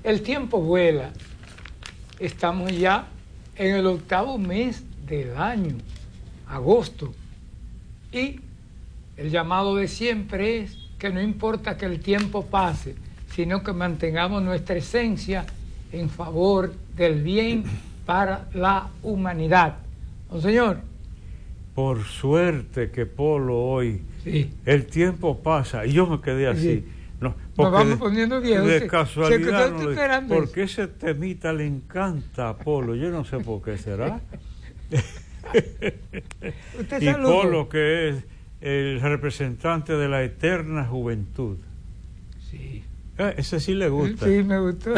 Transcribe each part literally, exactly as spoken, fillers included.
El tiempo vuela. Estamos ya en el octavo mes del año, agosto. Y el llamado de siempre es que no importa que el tiempo pase, sino que mantengamos nuestra esencia en favor del bien para la humanidad. ¿No, señor? Por suerte que Polo hoy, sí. El tiempo pasa, y yo me quedé así. Sí. No, Nos vamos poniendo viejos. De sí. casualidad, no le, porque eso. ese temita le encanta a Polo, yo no sé por qué será. Usted y saludó. Polo, que es el representante de la eterna juventud. Sí. Eh, ese sí le gusta. Sí, me gustó.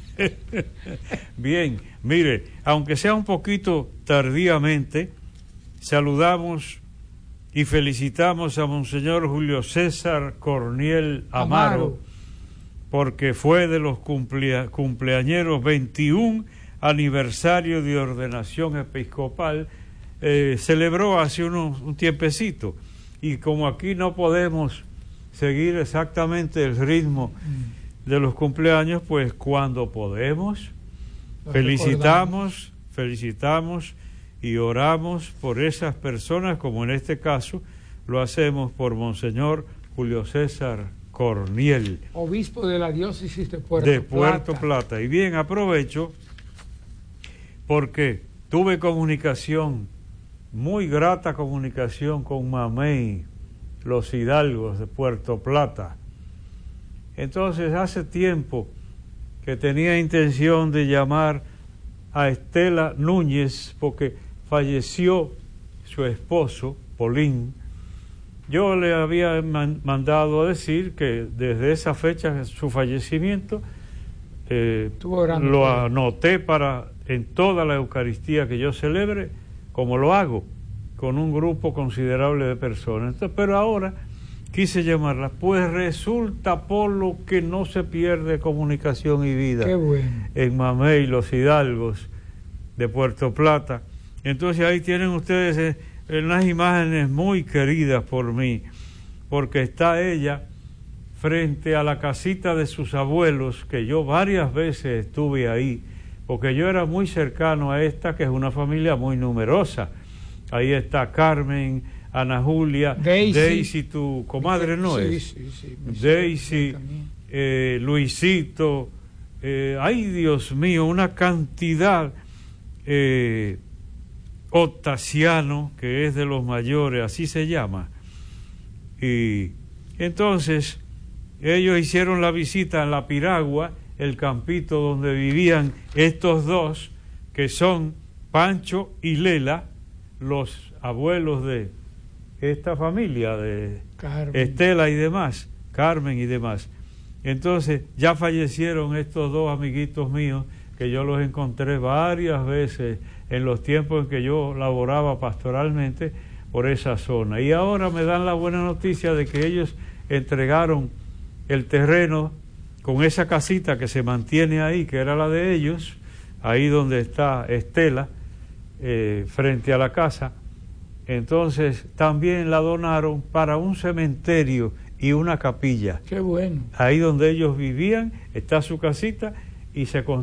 Bien, mire, aunque sea un poquito tardíamente, saludamos y felicitamos a Monseñor Julio César Corniel Amaro, Amaro. porque fue de los cumplea, cumpleañeros veintiún aniversario de ordenación episcopal, eh, celebró hace unos, un tiempecito, y como aquí no podemos seguir exactamente el ritmo mm. de los cumpleaños, pues cuando podemos, Lo felicitamos, recordamos. felicitamos y oramos por esas personas, como en este caso lo hacemos por Monseñor Julio César Corniel, obispo de la diócesis de Puerto, de Puerto Plata. Plata. Y bien, aprovecho porque tuve comunicación, muy grata comunicación con Mamey, los hidalgos de Puerto Plata. Entonces, hace tiempo que tenía intención de llamar a Estela Núñez, porque falleció su esposo, Polín. Yo le había man- mandado a decir que desde esa fecha de su fallecimiento eh, lo anoté para en toda la Eucaristía que yo celebre, como lo hago, con un grupo considerable de personas. Entonces, pero ahora quise llamarla, pues resulta, Polo, que no se pierde comunicación y vida. Qué bueno. En Mamey, los hidalgos de Puerto Plata. Entonces ahí tienen ustedes eh, unas imágenes muy queridas por mí, porque está ella frente a la casita de sus abuelos, que yo varias veces estuve ahí, porque yo era muy cercano a esta, que es una familia muy numerosa. Ahí está Carmen, Ana Julia, Daisy, Daisy tu comadre, ¿no sí, es? Sí, sí, Daisy, eh, Luisito, eh, ay Dios mío, una cantidad, eh, Octaciano, que es de los mayores, así se llama. Y entonces ellos hicieron la visita en La Piragua, el campito donde vivían estos dos, que son Pancho y Lela, los abuelos de esta familia, de Carmen. Estela y demás, Carmen y demás. Entonces ya fallecieron estos dos amiguitos míos, que yo los encontré varias veces en los tiempos en que yo laboraba pastoralmente por esa zona. Y ahora me dan la buena noticia de que ellos entregaron el terreno con esa casita que se mantiene ahí, que era la de ellos, ahí donde está Estela, eh, frente a la casa. Entonces también la donaron para un cementerio y una capilla. Qué bueno. Ahí donde ellos vivían está su casita y se construyó